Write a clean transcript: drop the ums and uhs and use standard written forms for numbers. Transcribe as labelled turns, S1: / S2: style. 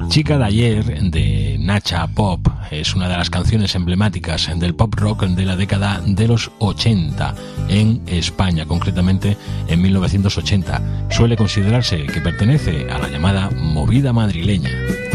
S1: Chica de ayer, de Nacha Pop, es una de las canciones emblemáticas del pop rock de la década de los 80 en España, concretamente en 1980. Suele considerarse que pertenece a la llamada movida madrileña.